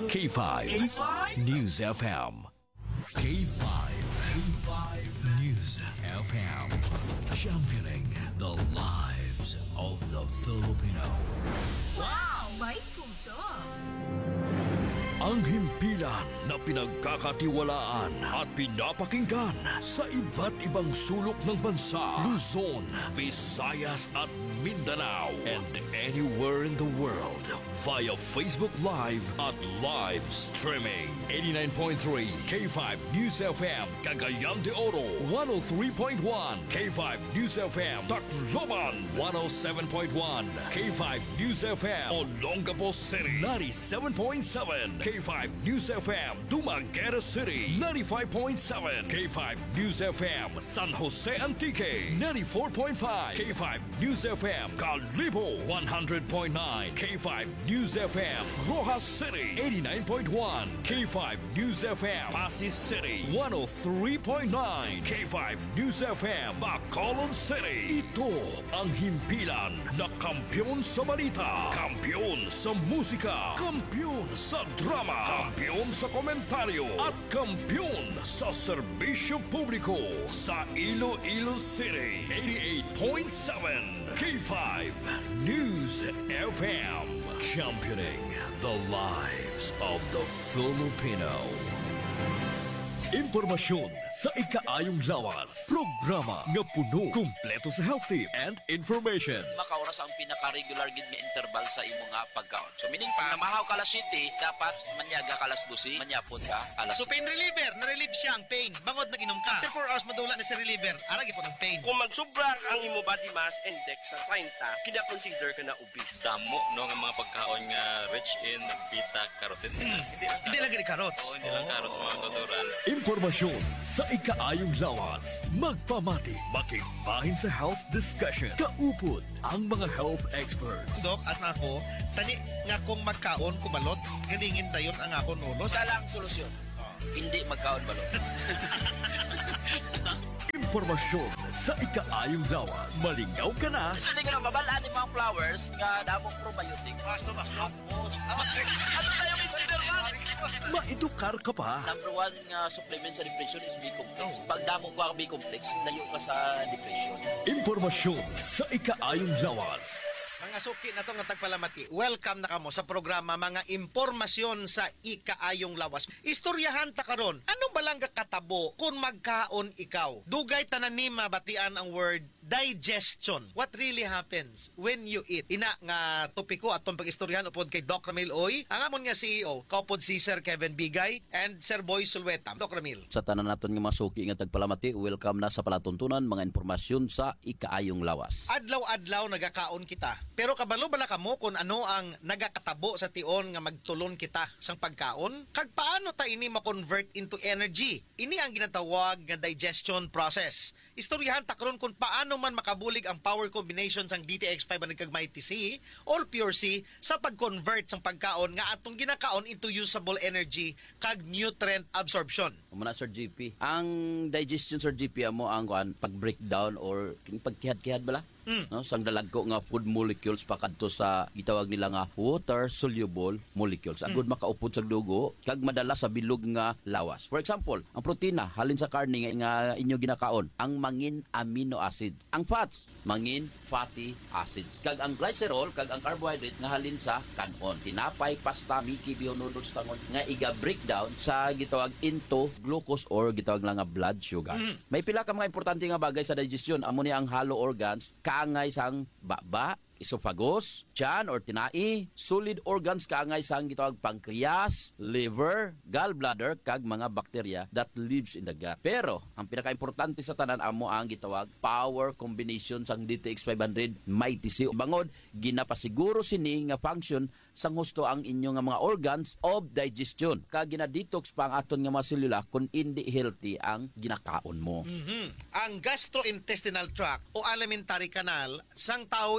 K5. K5 News FM. K5. K5 News FM. Championing the lives of the Filipino. Wow! May puso! Ang himpilan na pinagkakatiwalaan at pinapakinggan sa iba't ibang sulok ng bansa, Luzon, Visayas at Mindanao, and anywhere in the world via Facebook Live at live streaming. 89.3 K5 News FM, Cagayan de Oro, 103.1 K5 News FM, Tacloban, 107.1 K5 News FM, Olongapo City, 97.7 K5 News FM, Dumaguete City, 95.7 K5 News FM, San Jose Antique, 94.5 K5 News FM, Calibo, 100.9 K5 News FM, Rojas City, 89.1 K5 News FM, Pasig City, 103.9 K5 News FM, Bacolod City. Ito ang himpilan na kampyon sa balita, kampyon sa musika, kampyon sa drama, kampyon sa komentaryo at kampyon sa serbisyo publiko sa Iloilo City. 88.7 K5 News FM, championing the lives of the Filipino. Impormasyon sa ikaayong lawas. Programa nga puno, kumpleto sa health tips and information. Makauras ang pinaka-regular gid nga interval sa imo nga pagkaon. So meaning pa, namahaw ka alas 7, dapat manyaga ka alas 12, manyapon ka alas So pain reliever, na-relieve siya ang pain. Bangod nag-inom ka. After 4 hours madula na si reliever, aragi po ng pain. Kung magsubra ang imo body mass index sa 30, kina-consider ka na obese. Damo no nga mga pagkaon nga rich in beta carotene. Hindi lang gani carrots. Oo, hindi lang carrots mga natural. Impormasyon sa ikaayong lawas. Magpamati, makigbahin sa health discussion. Kaupod ang mga health experts. Dok, as na ako, tani nga kung magkaon kumalot, galingin dayon ang akon ulo. Isa lang solusyon. Hindi magkaon balot. Impormasyon sa ikaayong lawas. Malingaw ka na. So hindi ka na mabalaan yung mga flowers nga damong probiotic. Basta. Ano tayo consider man? Maedukar ka pa. Number 1 nga supplement sa depression is B-complex. Pag damo ko ang B-complex, layo ka sa depression. Impormasyon sa ikaayong lawas. Mga suki na to nga tagpalamati, welcome na kamo sa programa Mga Impormasyon sa Ikaayong Lawas. Istoryahan ta karon, ano ba lang katabo kung magkaon ikaw? Dugay tanan ni mabatian ang word digestion. What really happens when you eat? Ina nga topiko aton pag-istoryahan upod kay Doc Ramil Oy, ang amon nga CEO, kaupod si Sir Kevin Bigay and Sir Boy Sulweta. Doc Ramil. Sa tanan naton nga masuki nga tagpalamati, welcome na sa palatuntunan mga impormasyon sa Ikaayong Lawas. Adlaw-adlaw nagakaon kita. Pero kabalo bala kamo kung ano ang nagakatabo sa tion nga magtulon kita sang pagkaon? Kag paano ta ini ma-convert into energy? Ini ang ginatawag nga digestion process. Istoryahan ta karon kung paano man makabulig ang power combination sang DTX5 kag Mighty C or Pure C sa pag-convert sang pagkaon nga atong ginakaon into usable energy kag nutrient absorption. Muna Sir GP, ang digestion Sir GP amo ang pag-breakdown or pagkihad-kihad bala? No, sang dalagko nga food molecules pakadto sa gitawag nila nga water soluble molecules. Agud makaupod sa dugo kag madala sa bilog nga lawas. For example, ang protina halin sa karne nga inyo ginakaon, ang mangin amino acid. Ang fats, mangin fatty acids. Kag ang glycerol kag ang carbohydrate nga halin sa kanon. Tinapay, pasta, miki, bihon, noodles, tangon nga iga breakdown sa gitawag into glucose or gitawag lang nga blood sugar. May pila ka mga importante nga bagay sa digestion. Amo ni ang hollow organs, kaangay sang baba, esophagus, tiyan or tinai, solid organs kaangay sang gitawag pancreas, liver, gallbladder kag mga bakterya that lives in the gut. Pero ang pinaka-importante sa tanan amo ang gitawag power combination sang DTX 500 Mighty C. Bangod ginapasiguro sini nga function sang husto ang inyo nga mga organs of digestion. Kag gina-detox pa ang aton nga mga selula kung hindi healthy ang ginakaon mo. Ang gastrointestinal tract o alimentary canal sang tao is around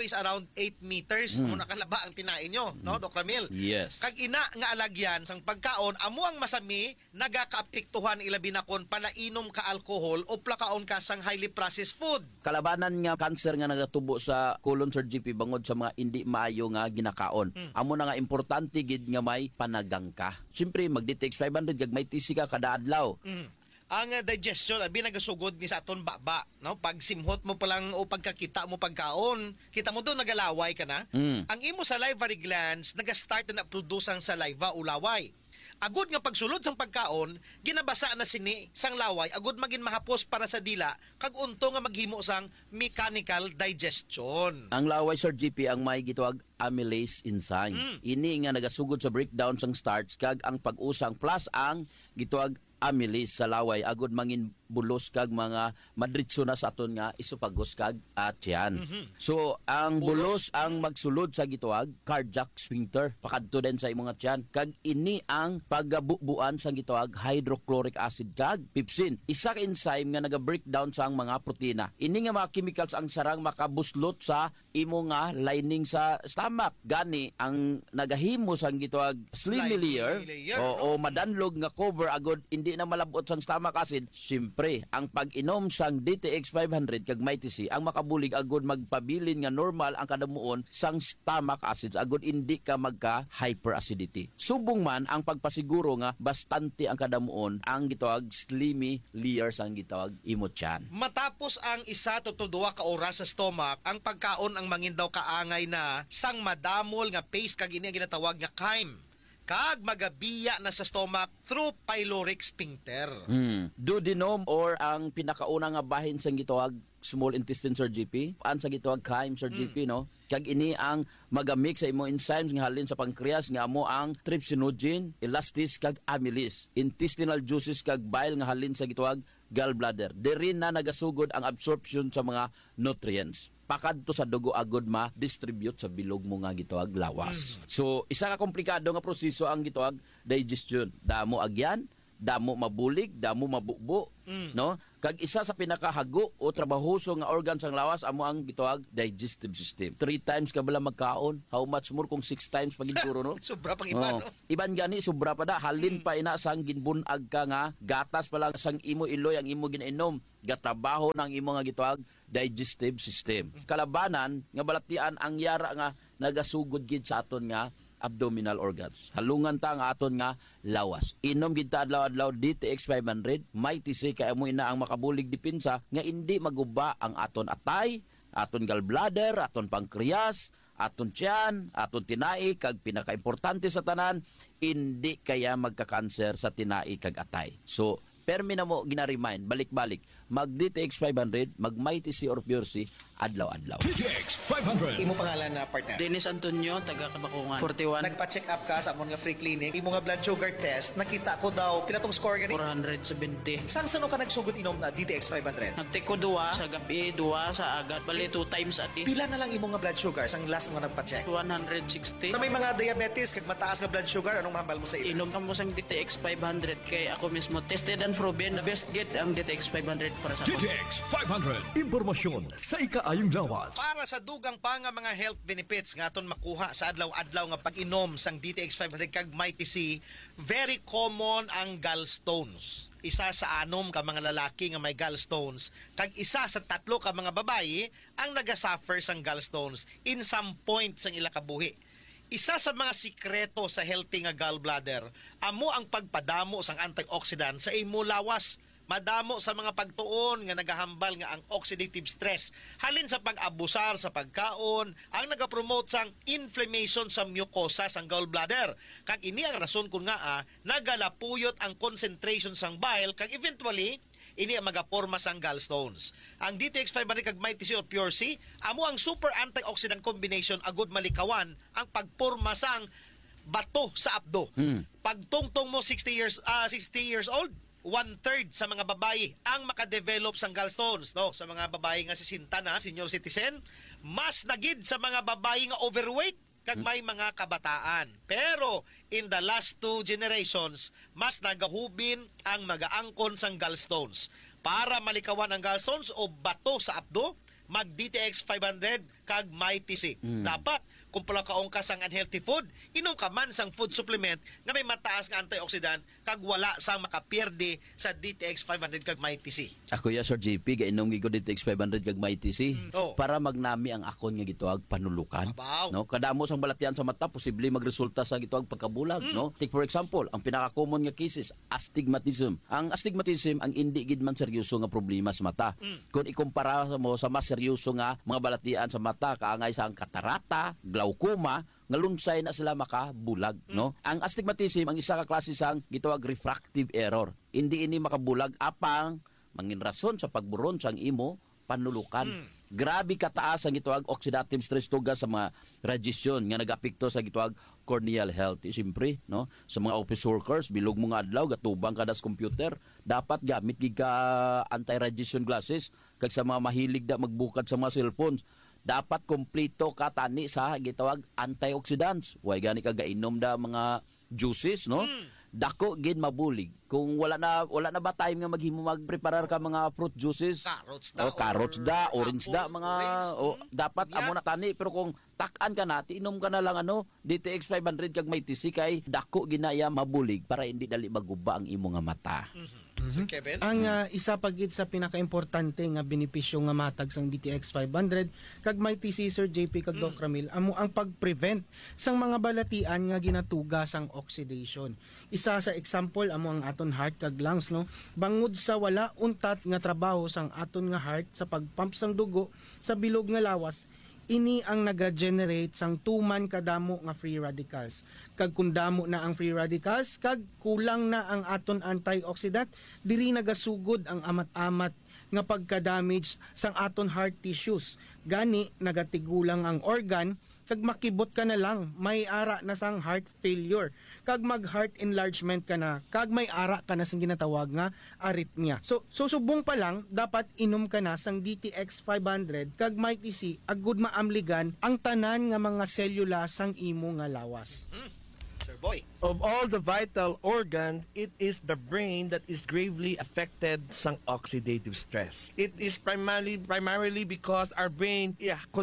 8 meters mo nakalaba ang tinain nyo, no, Doc Ramil? Yes. Kag ina nga alagyan sang pagkaon, amo ang masami nagakaapektuhan ilabi na kon palainom ka alcohol o plakaon ka sang highly processed food. Kalabanan nga cancer nga nagatubo sa colon, Sir GP, bangod sa mga hindi maayo nga ginakaon. Amo na nga importante gid nga may panagang ka. Siyempre mag-DTX 500 kag may TC ka kada adlaw. Ang digestion abi nagasugod ni sa aton baba, no? Pag simhot mo pa lang o pagkakita mo pagkaon, kita mo doon nagalaway ka na. Ang imo salivary glands naga-start na produce ang saliva o laway. Agud nga pagsulod sang pagkaon, ginabasa na sini sang laway agud magin mahapos para sa dila kag unto nga maghimo sang mechanical digestion. Ang laway, Sir GP, ang may gitawag amylase enzyme. Ini nga nagasugod sa breakdown sang starch kag ang pag-usang plus ang gitawag amylase sa laway agud mangin bulos kag mga madritso na sa aton nga isopagos kag tiyan. So ang bulos ang magsulod sa gitawag cardiac sphincter pakadto din sa imong tiyan kag ini ang pagabubuan sa gitawag hydrochloric acid kag pepsin. Isa ka enzyme nga naga-breakdown sa mga protina. Ini nga mga chemicals ang sarang makabuslot sa imo nga lining sa stomach. Gani ang nagahimo sang gitawag slimy layer o madanlog nga cover agud hindi na malabot sang stomach acid. Siyempre, ang pag-inom sang DTX 500 kag may TC ang makabulig agud magpabilin nga normal ang kadamuon sang stomach acids agud hindi ka magka hyperacidity. Subong man ang pagpasiguro nga bastante ang kadamuon ang gitawag slimy layer sang gitawag imotyan. Matapos ang 1 to 2 ka oras sa stomach, ang pagkaon ang mangin daw kaangay na sang madamol nga paste kag ini ang ginatawag nga chyme. Kag magabiya na sa stomach through pyloric sphincter. Duodenum or ang pinakauna nga bahin sa gitawag small intestine, Sir GP. Ang sa gitawag chyme, Sir GP, no? Kag ini ang magamix sa imo enzymes nga halin sa pancreas nga amo ang trypsinogen, elastase kag amylase. Intestinal juices kag bile nga halin sa gitawag gallbladder. Diri na nagasugod ang absorption sa mga nutrients. Pakadto sa dugo agud ma-distribute sa bilog mo nga gitawag lawas. So, isa ka komplikado nga proseso ang gitawag digestion. Damo agyan, damo mabulig, damo mabukbo, no? Kag isa sa pinakahago o trabahoso nga organ sang lawas amo ang gitawag digestive system. 3 times ka bala magkaon, how much more kung 6 times paginturo, no? Sobra pang iba, no? Iban gani sobra pa da halin pa ina sang ginbunag ka nga gatas pa lang sang imo iloy ang imo ginainom. Gatrabaho ng imo nga gitawag digestive system. Kalabanan nga balatian ang yara nga nagasugod gid sa aton nga abdominal organs. Halungan ta nga aton nga lawas. Inom gid ta adlaw-adlaw DTX 500, may TC kay amo ina ang makabulig dipinsa nga hindi maguba ang aton atay, aton gallbladder, aton pancreas, aton tiyan, aton tinai kag pinakaimportante sa tanan, hindi kaya magka-cancer sa tinai kag atay. So permi na mo gina-remind balik-balik mag DTX 500, mag may TC or Pure C adlaw-adlaw. DTX 500. Imo pangalan na partner. Dennis Antonio, taga Kabakungan. 41, Nagpa-check up ka sa amon nga free clinic, imo nga blood sugar test, nakita ko daw kinatong score gani. 470. Sang sano ka nagsugod inom na DTX 500? Nagtake ko 2 sa gabi, 2 sa agat. Bali 2 times a day. Pila na lang imo nga blood sugar sang last mo nga nagpa-check? 160. Sa may mga diabetes kag mataas nga blood sugar, anong hambal mo sa ila? Inom ka mo sang DTX 500 kay ako mismo tested and proven the best get ang DTX 500 para sa ako. DTX 500. Impormasyon sa ikaayong lawas. Para sa dugang pa nga mga health benefits nga aton makuha sa adlaw-adlaw nga pag-inom sang DTX 500 kag Mighty C, very common ang gallstones. Isa sa 6 ka mga lalaki nga may gallstones kag isa sa 3 ka mga babayi ang nagasuffer sang gallstones in some point sang ila kabuhi. Isa sa mga sikreto sa healthy nga gallbladder amo ang pagpadamo sang antioxidant sa imo lawas. Madamo sa mga pagtuon nga nagahambal nga ang oxidative stress halin sa pag-abusar sa pagkaon ang nagapromote sang inflammation sa mucosa sang gallbladder. Kag ini ang rason kun nga nagalapuyot ang concentration sang bile kag eventually ini ang magaporma sang gallstones. Ang DTX 500 kag Mighty C or Pure C amo ang super antioxidant combination agud malikawan ang pagporma sang bato sa abdo. Pagtungtong mo 60 years old, 1/3 sa mga babayi ang makadevelop sang gallstones, no? Sa mga babayi nga 60 na, senior citizen, mas nagid sa mga babayi nga overweight kag may mga kabataan. Pero in the last 2 generations, mas nagahubin ang magaangkon sang gallstones. Para malikawan ang gallstones o bato sa abdo, mag DTX 500 kag Mighty C. Dapat kung pala kaong ka sang unhealthy food, inom ka man sang food supplement nga may mataas nga antioxidant kag wala sang makapierde sa DTX 500 kag Mighty C. Ako ya Sir JP gainom gigo DTX 500 kag Mighty C Oh. para magnami ang akon nga gituag panulukan. Abaw. No, kadamo sang balatian sa mata posible magresulta sa gituag pagkabulag, no? Take for example, ang pinaka-common nga cases, astigmatism. Ang astigmatism ang indi gid man seryoso nga problema sa mata. Kung ikumpara mo sa mas seryoso nga mga balatian sa mata kaangay sa ang katarata, glaucoma, nga lunsay na sila makabulag, no? Ang astigmatism ang isa ka klase sang gitawag refractive error. Hindi ini makabulag apang mangin rason sa pagburon sang imo panulukan. Grabe kataas ang gitawag oxidative stress tuga sa mga radiation nga nagapekto sa gitawag corneal health. Siyempre, no? Sa mga office workers, bilog mo nga adlaw, gatubang ka das computer, dapat gamit gid ka anti-radiation glasses. Kag sa mga mahilig da magbukad sa mga cellphones, dapat kompleto ka tani sa gitawag antioxidants. Way gani ka gainom da mga juices, no? Dako gid mabulig. Kung wala na ba time nga maghimo magpreparar ka mga fruit juices? Carrots da, Orange da, apple, mga orange. dapat Yeah. amo na tani, pero kung takan ka na, inom ka na lang DTX 500 kag Mighty C kay dako ginaya mabulig para hindi dali maguba ang imo nga mata. Sir Kevin? Ang isa pagid sa pinaka-importante nga benepisyo nga matag sang DTX 500 kag Mighty C Sir JP kag Doc Ramil amo ang pag-prevent sang mga balatian nga ginatuga sang oxidation. Isa sa example amo ang aton heart kag lungs, no. Bangod sa wala untat nga trabaho sang aton nga heart sa pagpump sang dugo sa bilog nga lawas, ini ang naga-generate sang tuman kadamo nga free radicals. Kag kung damo na ang free radicals, kag kulang na ang aton antioxidant, diri nagasugod ang amat-amat nga pagka-damage sang aton heart tissues. Gani nagatigulang ang organ, kag makibot ka na lang, may ara na sang heart failure. Kag mag-heart enlargement ka na, kag may ara ka na sang ginatawag nga arrhythmia. So subong pa lang, dapat inom ka na sang DTX 500 kag Mighty C agud maamligan ang tanan nga mga selula sang imo nga lawas. Sir Boy. Of all the vital organs, it is the brain that is gravely affected sang oxidative stress. It is primarily because our brain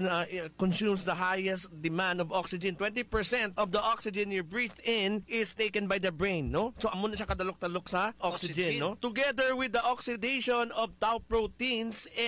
consumes the highest demand of oxygen. 20% of the oxygen you breathe in is taken by the brain, no? So amo na siya kadalok-talok sa oxygen, no? Together with the oxidation of tau proteins